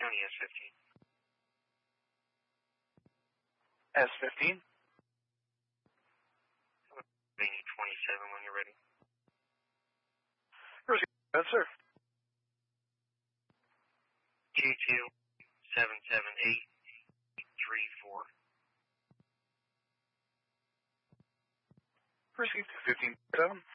County S15. S15? Pennsylvania 27 when you're ready. Yes, sir. Q2-778-34. Received 15-7.